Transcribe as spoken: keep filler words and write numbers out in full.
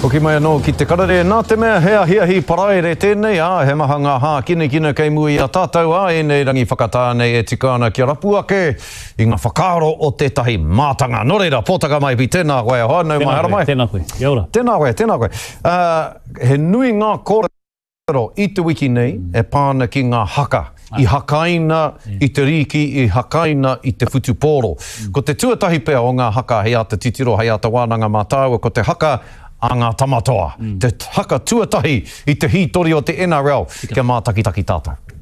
Ko ki mai anō ki te karare, nā te mea hea hia hi paraere tēnei, ā, he maha ngā hā kine kine kei mui a tātou, ā, e nei rangi whakatānei e tika ana ki a rapu ake, i ngā whakaaro o tētahi mātanga. Nō reira, pōtaka mai pi tēnā koe, hoa, nau mai hara mai. Tēnā koe, kia ora. Tēnā koe, tēnā koe. Uh, he nui ngā kōrero i te wiki nei, mm. e pāna ki ngā haka. I hakaina yeah. i te riki, i hakaina i te whutupōro. Mm. Ko te tuatahi pea o ngā haka hei a te titiro, hei a te wānanga mātāua, ko te haka a ngā tamatoa. Mm. Te haka tuatahi i te hītori o te N R L, kia mātakitaki tātou.